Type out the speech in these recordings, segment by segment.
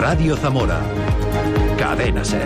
Radio Zamora. Cadena SER.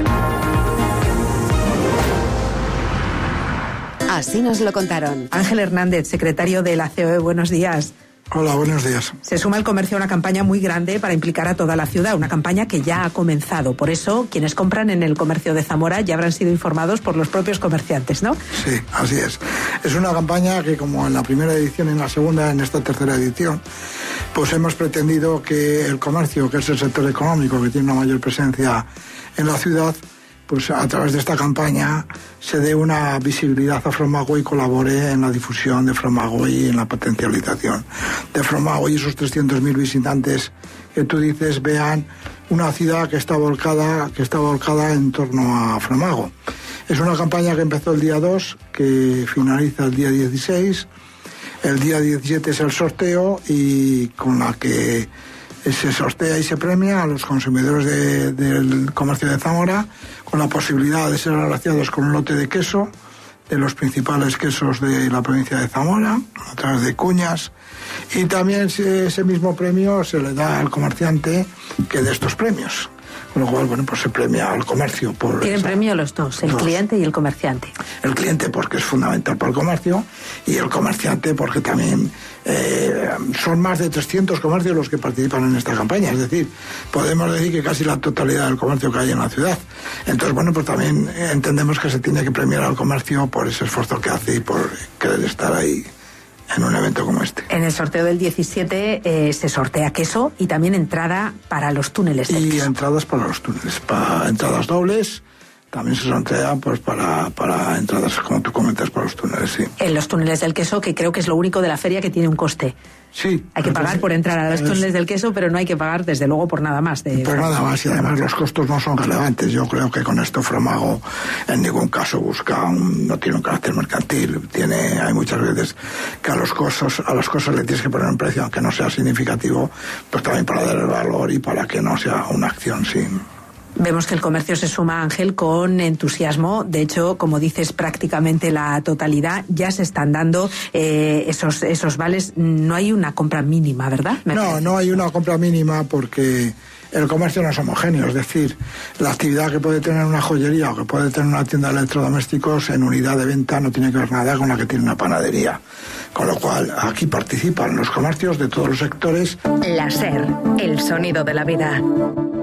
Así nos lo contaron. Ángel Hernández, secretario de la COE, buenos días. Hola, buenos días. Se suma el comercio a una campaña muy grande para implicar a toda la ciudad, una campaña que ya ha comenzado. Por eso, quienes compran en el comercio de Zamora ya habrán sido informados por los propios comerciantes, ¿no? Sí, así es. Es una campaña que, como en la primera edición y en la segunda, en esta tercera edición, pues hemos pretendido que el comercio, que es el sector económico que tiene una mayor presencia en la ciudad, pues a través de esta campaña se dé una visibilidad a Fromago y colabore en la difusión de Fromago y en la potencialización de Fromago, y esos 300.000 visitantes que tú dices vean una ciudad que está volcada en torno a Fromago. Es una campaña que empezó el día 2, que finaliza el día 16. El día 17 es el sorteo, y con la que se sortea y se premia a los consumidores del comercio de Zamora, con la posibilidad de ser agraciados con un lote de queso, de los principales quesos de la provincia de Zamora, a través de cuñas, y también ese mismo premio se le da al comerciante que dé estos premios. Con lo cual, bueno, pues se premia al comercio por... Tienen premio los dos, el cliente y el comerciante. El cliente porque es fundamental para el comercio, y el comerciante porque también son más de 300 comercios los que participan en esta campaña. Es decir, podemos decir que casi la totalidad del comercio que hay en la ciudad. Entonces, bueno, pues también entendemos que se tiene que premiar al comercio por ese esfuerzo que hace y por querer estar ahí en un evento como este. En el sorteo del 17 se sortea queso y también entrada para los túneles del queso. Y entradas para los túneles, para entradas dobles. También se sortea pues para entradas, como tú comentas, para los túneles, sí. En los túneles del queso, que creo que es lo único de la feria que tiene un coste. Sí. Hay que pagar por entrar a los túneles del queso, pero no hay que pagar, desde luego, por nada más. Por nada más, y además los costos no son relevantes. Yo creo que con esto Fromago en ningún caso no tiene un carácter mercantil. Hay muchas veces que a las cosas le tienes que poner un precio, aunque no sea significativo, pues también para dar el valor y para que no sea una acción sin... Vemos que el comercio se suma, Ángel, con entusiasmo. De hecho, como dices, prácticamente la totalidad ya se están dando esos vales. No hay una compra mínima, ¿verdad? No hay una compra mínima porque el comercio no es homogéneo. Es decir, la actividad que puede tener una joyería o que puede tener una tienda de electrodomésticos en unidad de venta no tiene que ver nada con la que tiene una panadería. Con lo cual, aquí participan los comercios de todos los sectores. La SER, el sonido de la vida.